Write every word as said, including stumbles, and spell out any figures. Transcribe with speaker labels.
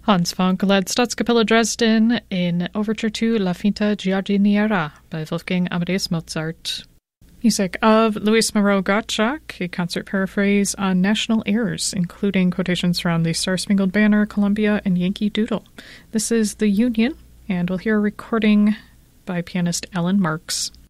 Speaker 1: Hans Funk led Staatskapelle Dresden in Overture to La Finta Giardiniera by Wolfgang Amadeus Mozart. Music of Luis Moreau Gottschalk, a concert paraphrase on national airs, including quotations from the Star-Spangled Banner, Columbia, and Yankee Doodle. This is The Union, and we'll hear a recording by pianist Alan Marks.